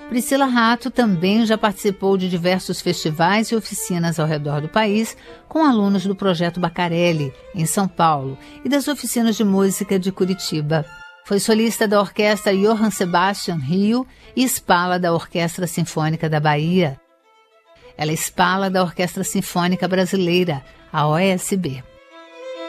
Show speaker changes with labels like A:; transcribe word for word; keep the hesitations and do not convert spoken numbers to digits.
A: Priscila Rato também já participou de diversos festivais e oficinas ao redor do país com alunos do Projeto Bacarelli, em São Paulo, e das oficinas de música de Curitiba. Foi solista da Orquestra Johann Sebastian Rio e espala da Orquestra Sinfônica da Bahia. Ela é espala da Orquestra Sinfônica Brasileira, a O S B.